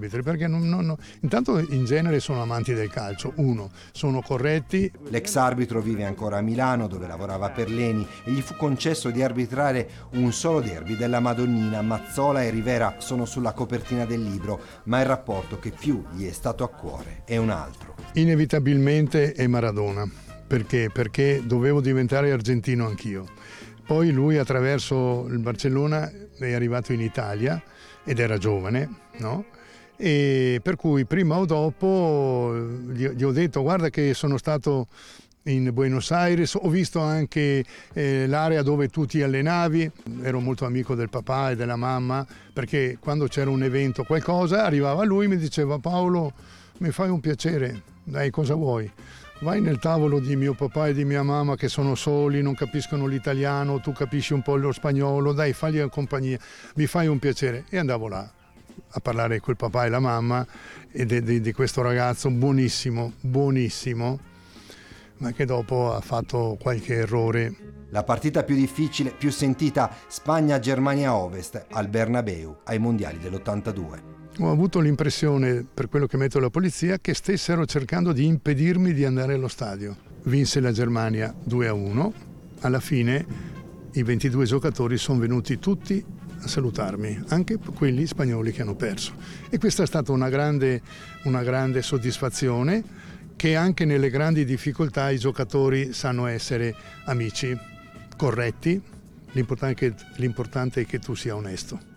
arbitri, perché intanto in genere sono amanti del calcio, sono corretti. L'ex arbitro vive ancora a Milano, dove lavorava per l'ENI, e gli fu concesso di arbitrare un solo derby della Madonnina. Mazzola e Rivera sono sulla copertina del libro, ma il rapporto che più gli è stato a cuore è un altro. Inevitabilmente è Maradona, perché dovevo diventare argentino anch'io. Poi lui attraverso il Barcellona è arrivato in Italia ed era giovane, no? E per cui prima o dopo gli ho detto: guarda che sono stato in Buenos Aires, ho visto anche l'area dove tu ti allenavi, ero molto amico del papà e della mamma, perché quando c'era un evento, qualcosa, arrivava lui e mi diceva: Paolo, mi fai un piacere, dai, cosa vuoi? Vai nel tavolo di mio papà e di mia mamma che sono soli, non capiscono l'italiano, tu capisci un po' lo spagnolo, dai, fagli compagnia, mi fai un piacere. E andavo là a parlare col papà e la mamma e di questo ragazzo buonissimo, ma che dopo ha fatto qualche errore. La partita più difficile, più sentita, Spagna-Germania Ovest, al Bernabeu, ai mondiali dell'82. Ho avuto l'impressione, per quello che metto la polizia, che stessero cercando di impedirmi di andare allo stadio. Vinse la Germania 2-1, alla fine i 22 giocatori sono venuti tutti a salutarmi, anche quelli spagnoli che hanno perso. E questa è stata una grande soddisfazione, che anche nelle grandi difficoltà i giocatori sanno essere amici, corretti, l'importante è che tu sia onesto.